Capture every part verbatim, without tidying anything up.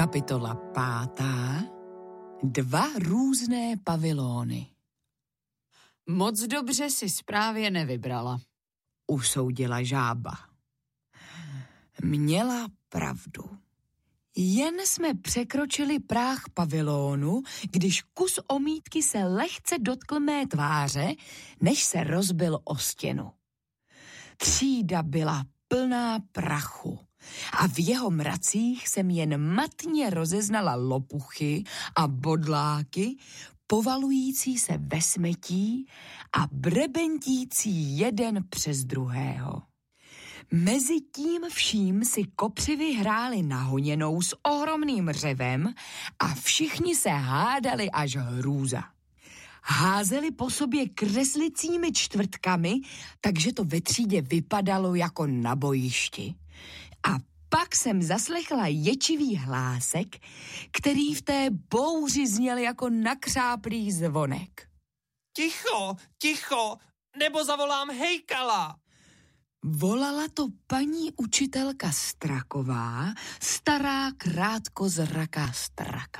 Kapitola pátá. Dva různé pavilóny. Moc dobře si právě nevybrala, usoudila žába. Měla pravdu. Jen jsme překročili práh pavilónu, když kus omítky se lehce dotkl mé tváře, než se rozbil o stěnu. Třída byla plná prachu a v jeho mracích jsem jen matně rozeznala lopuchy a bodláky, povalující se ve smetí a brebentící jeden přes druhého. Mezi tím vším si kopřivy hráli na honěnou s ohromným řevem a všichni se hádali až hrůza. Házeli po sobě kreslicími čtvrtkami, takže to ve třídě vypadalo jako na bojišti. A pak jsem zaslechla ječivý hlásek, který v té bouři zněl jako nakřáplý zvonek. Ticho, ticho, nebo zavolám hejkala. Volala to paní učitelka Straková, stará krátkozraká straka.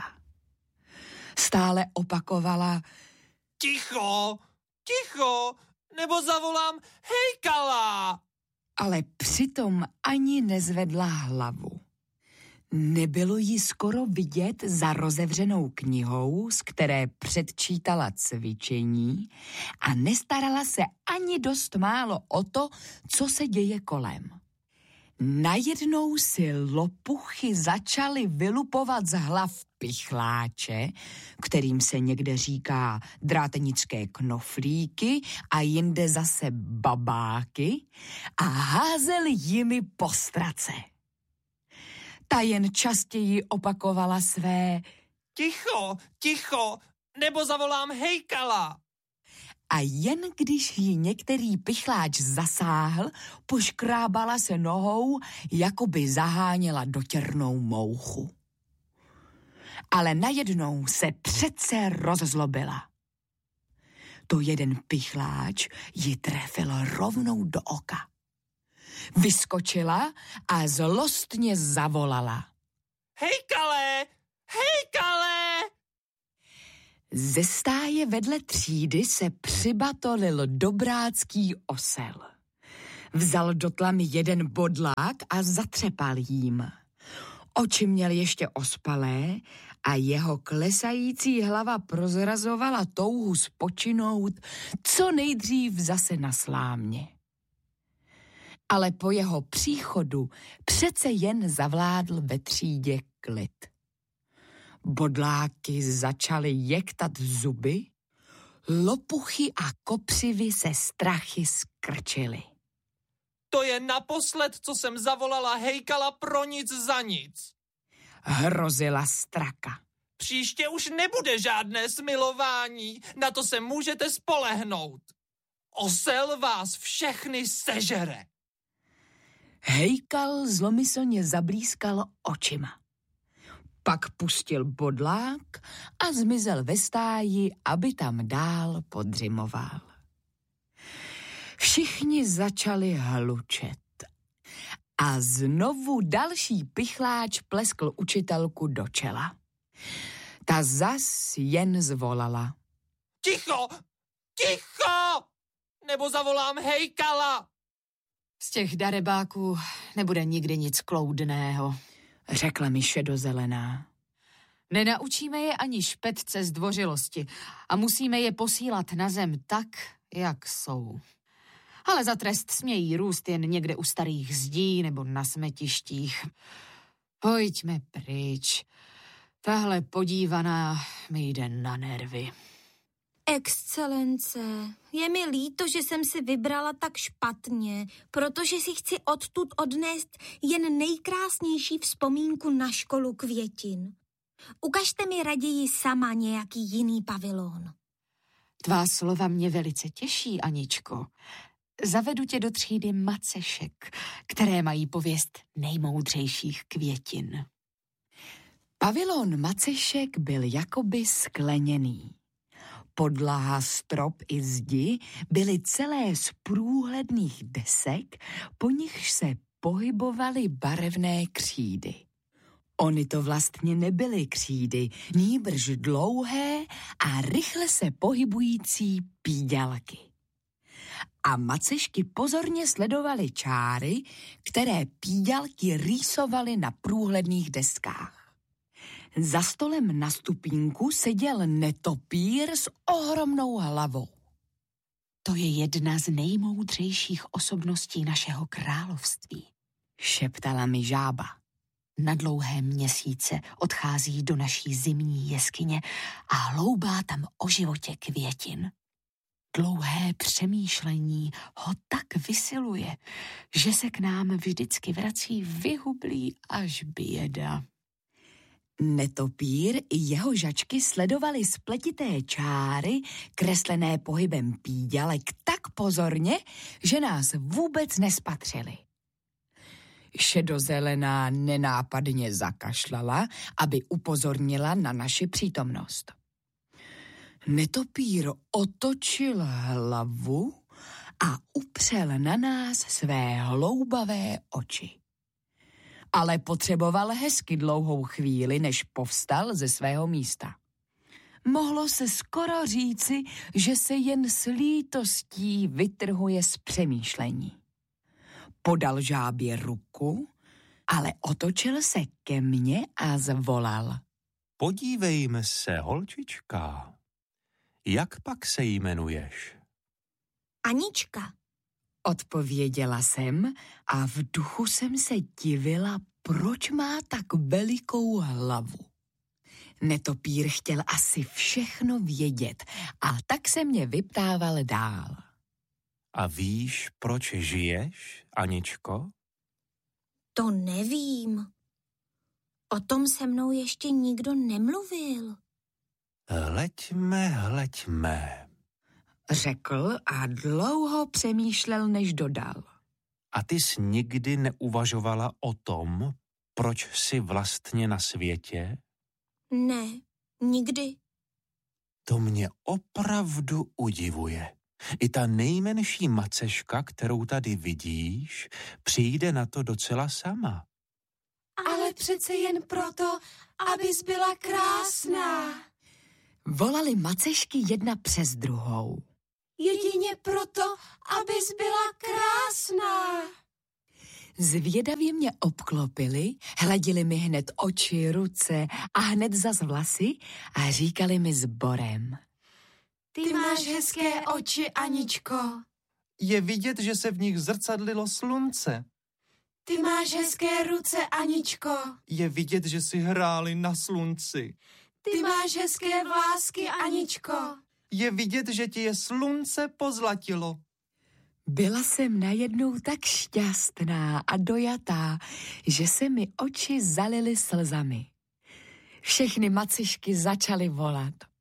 Stále opakovala: Ticho, ticho, nebo zavolám hejkala. Ale přitom ani nezvedla hlavu. Nebylo jí skoro vidět za rozevřenou knihou, z které předčítala cvičení, a nestarala se ani dost málo o to, co se děje kolem. Najednou si lopuchy začaly vylupovat z hlav pichláče, kterým se někde říká drátenické knoflíky a jinde zase babáky, a házeli jimi po strace. Ta jen častěji opakovala své Ticho, ticho, nebo zavolám hejkala. A jen když ji některý pichláč zasáhl, poškrábala se nohou, jako by zaháněla dotěrnou mouchu. Ale najednou se přece rozzlobila. To jeden pichláč ji trefil rovnou do oka. Vyskočila a zlostně zavolala: Hejkale, hejkale! Ze stáje vedle třídy se přibatolil dobrácký osel. Vzal do tlamy jeden bodlák a zatřepal jím. Oči měl ještě ospalé a jeho klesající hlava prozrazovala touhu spočinout co nejdřív zase na slámě. Ale po jeho příchodu přece jen zavládl ve třídě klid. Bodláky začaly jektat zuby, lopuchy a kopřivy se strachy skrčily. To je naposled, co jsem zavolala hejkala pro nic za nic. Hrozila straka. Příště už nebude žádné smilování, na to se můžete spolehnout. Osel vás všechny sežere. Hejkal zlomyslně zablískal očima. Pak pustil bodlák a zmizel ve stáji, aby tam dál podřimoval. Všichni začali hlučet. A znovu další pichláč pleskl učitelku do čela. Ta zas jen zvolala: Ticho, ticho, nebo zavolám hejkala. Z těch darebáků nebude nikdy nic kloudného, řekla mi šedozelená. Nenaučíme je ani špetce zdvořilosti a musíme je posílat na zem tak, jak jsou. Ale za trest smějí růst jen někde u starých zdí nebo na smetištích. Pojďme pryč. Tahle podívaná mi jde na nervy. Excelence, je mi líto, že jsem si vybrala tak špatně, protože si chci odtud odnést jen nejkrásnější vzpomínku na školu květin. Ukažte mi raději sama nějaký jiný pavilon. Tvá slova mě velice těší, Aničko. Zavedu tě do třídy macešek, které mají pověst nejmoudřejších květin. Pavilon macešek byl jakoby skleněný. Podlaha, strop i zdi byly celé z průhledných desek, po nichž se pohybovaly barevné křídy. Ony to vlastně nebyly křídy, nýbrž dlouhé a rychle se pohybující píďalky. A macešky pozorně sledovaly čáry, které píďalky rýsovaly na průhledných deskách. Za stolem na stupínku seděl netopír s ohromnou hlavou. To je jedna z nejmoudřejších osobností našeho království, šeptala mi žába. Na dlouhé měsíce odchází do naší zimní jeskyně a hloubá tam o životě květin. Dlouhé přemýšlení ho tak vysiluje, že se k nám vždycky vrací vyhublý až běda. Netopír i jeho žačky sledovali spletité čáry, kreslené pohybem píďalek tak pozorně, že nás vůbec nespatřili. Šedozelená nenápadně zakašlala, aby upozornila na naši přítomnost. Netopír otočil hlavu a upřel na nás své hloubavé oči. Ale potřeboval hezky dlouhou chvíli, než povstal ze svého místa. Mohlo se skoro říci, že se jen s lítostí vytrhuje z přemýšlení. Podal žábě ruku, ale otočil se ke mně a zvolal. Podívejme se, holčička. Jak pak se jmenuješ? Anička. Odpověděla jsem a v duchu jsem se divila, proč má tak velikou hlavu. Netopír chtěl asi všechno vědět a tak se mě vyptával dál. A víš, proč žiješ, Aničko? To nevím. O tom se mnou ještě nikdo nemluvil. Hleďme, hleďme, řekl a dlouho přemýšlel, než dodal. A ty jsi nikdy neuvažovala o tom, proč jsi vlastně na světě? Ne, nikdy. To mě opravdu udivuje. I ta nejmenší maceška, kterou tady vidíš, přijde na to docela sama. Ale přece jen proto, abys byla krásná. Volali macešky jedna přes druhou. Jedině proto, abys byla krásná. Zvědavě mě obklopili, hladili mi hned oči, ruce a hned zas vlasy a říkali mi sborem. Ty máš hezké oči, Aničko. Je vidět, že se v nich zrcadlilo slunce. Ty máš hezké ruce, Aničko. Je vidět, že si hráli na slunci. Ty máš hezké vlásky, Aničko. Je vidět, že ti je slunce pozlatilo. Byla jsem najednou tak šťastná a dojatá, že se mi oči zalily slzami. Všechny macešky začaly volat.